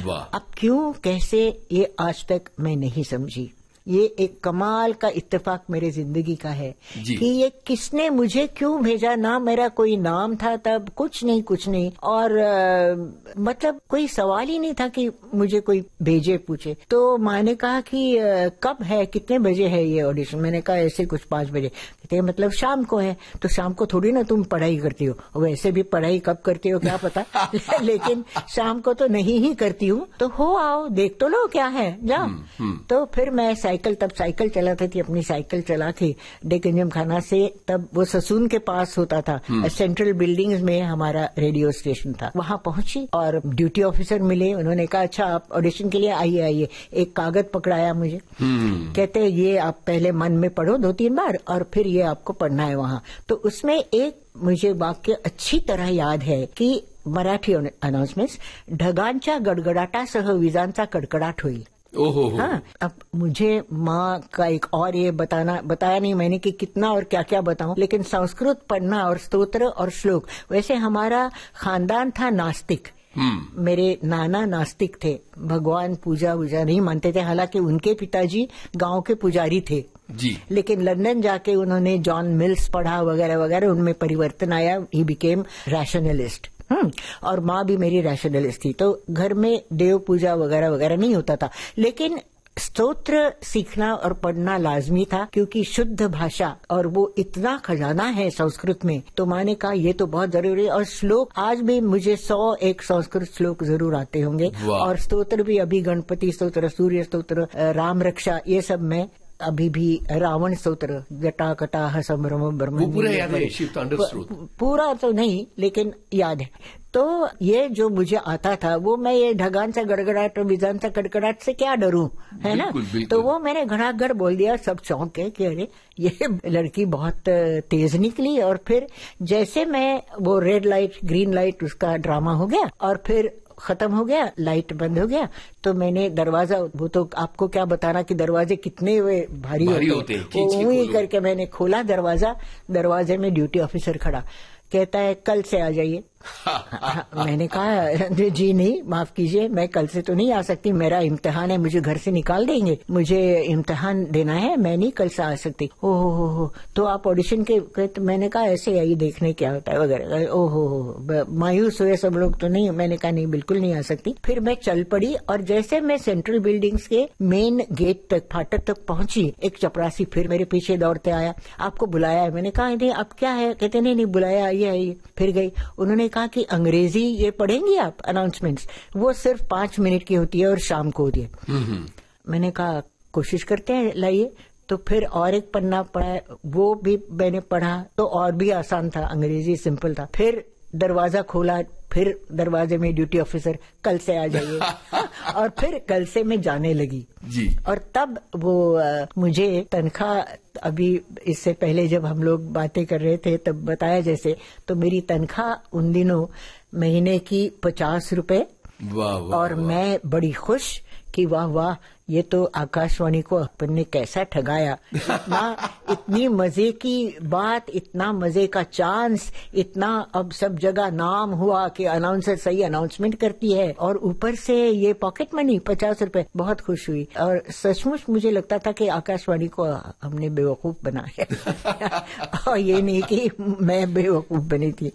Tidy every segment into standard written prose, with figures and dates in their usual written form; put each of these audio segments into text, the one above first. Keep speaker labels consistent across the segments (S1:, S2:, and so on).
S1: अब क्यों कैसे ये आज तक मैं नहीं समझी। ये एक कमाल का इत्तेफाक मेरे जिंदगी का है कि ये किसने मुझे क्यों भेजा। ना मेरा कोई नाम था तब, कुछ नहीं और मतलब कोई सवाल ही नहीं था कि मुझे कोई भेजे पूछे। तो माँ ने कहा कि कब है, कितने बजे है ये ऑडिशन। मैंने कहा ऐसे कुछ 5 बजे। कहते मतलब शाम को है। तो शाम को थोड़ी ना तुम पढ़ाई करती हो, वैसे भी पढ़ाई कब करती हो क्या पता लेकिन शाम को तो नहीं ही करती हूँ। तो हो आओ, देख तो लो क्या है, जाओ। तो फिर मैं तब साइकिल चलाती थी, अपनी साइकिल चला के डेक्कन जिमखाना से, तब वो ससून के पास होता था, सेंट्रल बिल्डिंग्स में हमारा रेडियो स्टेशन था। वहां पहुंची और ड्यूटी ऑफिसर मिले। उन्होंने कहा अच्छा आप ऑडिशन के लिए आइए। एक कागज पकड़ाया मुझे, कहते ये आप पहले मन में पढ़ो 2-3 बार और फिर ये आपको पढ़ना है वहां। तो उसमें एक मुझे वाक्य अच्छी तरह याद है कि मराठी अनाउंसमेंट्स, ढगांच्या गडगडाटासह विजांचा कडकडाट होईल। हाँ, अब मुझे माँ का एक और ये बताया नहीं मैंने कि कितना और क्या क्या बताऊं, लेकिन संस्कृत पढ़ना और स्तोत्र और श्लोक। वैसे हमारा खानदान था नास्तिक, मेरे नाना नास्तिक थे, भगवान पूजा नहीं मानते थे। हालांकि उनके पिताजी गांव के पुजारी थे जी, लेकिन लंदन जाके उन्होंने जॉन मिल्स पढ़ा वगैरह वगैरह, उनमें परिवर्तन आया। He became rationalist. और माँ भी मेरी रैशनलिस्ट थी। तो घर में देव पूजा वगैरह वगैरह नहीं होता था, लेकिन स्तोत्र सीखना और पढ़ना लाजमी था क्योंकि शुद्ध भाषा और वो इतना खजाना है संस्कृत में। तो माँ ने कहा ये तो बहुत जरूरी है। और श्लोक आज भी मुझे 101 संस्कृत श्लोक जरूर आते होंगे। और स्तोत्र भी अभी गणपति स्तोत्र, सूर्य स्तोत्र, राम रक्षा, ये सब मैं अभी भी, रावण स्तोत्र, जटा कटाह संभ्रम ब्रह्म, वो
S2: पूरा याद है,
S1: पूरा तो नहीं लेकिन याद है। तो ये जो मुझे आता था वो मैं ये ढगांचा गड़गड़ाट और विजांचा कड़कड़ाट से क्या डरूं, है ना। तो वो मैंने घड़ाघड़ बोल दिया। सब चौंक के कि अरे ये लड़की बहुत तेज निकली। और फिर जैसे मैं वो रेड लाइट ग्रीन लाइट उसका ड्रामा हो गया और फिर खत्म हो गया, लाइट बंद हो गया, तो मैंने दरवाजा, वो तो आपको क्या बताना कि दरवाजे कितने भारी होते हैं। वही करके मैंने खोला दरवाजे में ड्यूटी ऑफिसर खड़ा, कहता है कल से आ जाइए। मैंने कहा जी नहीं, माफ कीजिए, मैं कल से तो नहीं आ सकती, मेरा इम्तिहान है, मुझे घर से निकाल देंगे, मुझे इम्तिहान देना है, मैं नहीं कल से आ सकती। ओहो, तो आप ऑडिशन के, मैंने कहा ऐसे आई देखने क्या होता है वगैरह। ओहो, मायूस हुए सब लोग। तो नहीं, मैंने कहा नहीं, बिल्कुल नहीं आ सकती। फिर मैं चल पड़ी और जैसे मैं सेंट्रल बिल्डिंग्स के मेन गेट तक, फाटक तक पहुंची, एक चपरासी फिर मेरे पीछे दौड़ते आया, आपको बुलाया है। मैंने कहा नहीं, अब क्या है? कहते नहीं बुलाया, आइए। फिर गई, उन्होंने कहा कि अंग्रेजी ये पढ़ेंगी आप अनाउंसमेंट्स, वो सिर्फ 5 मिनट की होती है और शाम को होती है। मैंने कहा कोशिश करते हैं, लाइए। तो फिर और एक पन्ना पढ़ा, वो भी मैंने पढ़ा, तो और भी आसान था, अंग्रेजी सिंपल था। फिर दरवाजा खोला, फिर दरवाजे में ड्यूटी ऑफिसर कल से आ जाइए और फिर कल से मैं जाने लगी जी। और तब वो मुझे तनख्वाह, अभी इससे पहले जब हम लोग बातें कर रहे थे तब बताया जैसे, तो मेरी तनख्वाह उन दिनों महीने की 50 रुपए। और मैं बड़ी खुश कि वाह वाह, ये तो आकाशवाणी को अपन ने कैसा ठगाया। इतनी मजे की बात, इतना मजे का चांस, इतना अब सब जगह नाम हुआ कि अनाउंसर सही अनाउंसमेंट करती है और ऊपर से ये पॉकेट मनी 50 रुपए। बहुत खुश हुई और सचमुच मुझे लगता था कि आकाशवाणी को हमने बेवकूफ बनाया और ये नहीं कि मैं बेवकूफ बनी थी।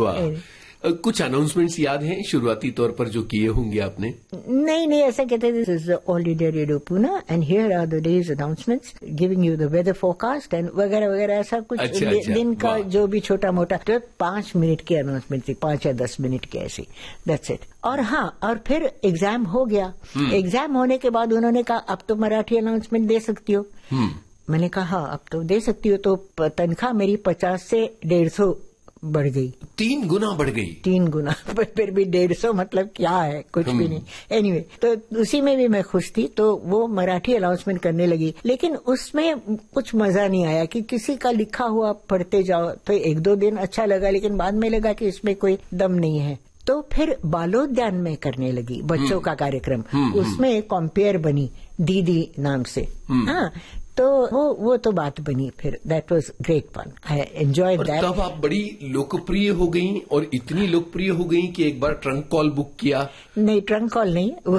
S2: कुछ अनाउंसमेंट्स याद हैं शुरुआती तौर पर जो किए होंगे आपने?
S1: नहीं, ऐसा कहते थे, this is all India radio Pune and here are the days announcements giving you the weather forecast and वगैरह वगैरह, ऐसा कुछ। अच्छा, दिन का जो भी छोटा मोटा, तो 5 मिनट की अनाउंसमेंट थी, 5 या 10 मिनट की ऐसी, दैट्स इट। और हाँ, और फिर एग्जाम हो गया। एग्जाम होने के बाद उन्होंने कहा अब तो मराठी अनाउंसमेंट दे सकती हो। मैंने कहा हाँ, अब तो दे सकती हो। तो तनख्वाह मेरी 50 से 150 बढ़ गई,
S2: 3 गुना बढ़ गई।
S1: 3 गुना, पर फिर भी 150 मतलब क्या है, कुछ भी नहीं। एनीवे, तो उसी में भी मैं खुश थी। तो वो मराठी अनाउंसमेंट करने लगी, लेकिन उसमें कुछ मजा नहीं आया कि किसी का लिखा हुआ पढ़ते जाओ। तो 1-2 दिन अच्छा लगा, लेकिन बाद में लगा कि इसमें कोई दम नहीं है। तो फिर बालोद्यान में करने लगी, बच्चों का कार्यक्रम। उसमें कॉम्पेयर बनी दीदी नाम से। हाँ, तो वो तो बात बनी फिर। That was great fun, I enjoyed that.
S2: तब आप बड़ी लोकप्रिय हो गई और इतनी लोकप्रिय हो गई कि एक बार ट्रंक कॉल बुक किया।
S1: नहीं, ट्रंक कॉल नहीं,